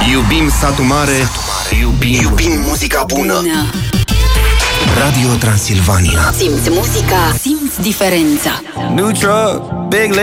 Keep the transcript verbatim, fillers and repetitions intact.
Iubim satul mare, iubim, iubim muzica bună. Radio Transilvania. Simți muzica, simți diferența. New truck, big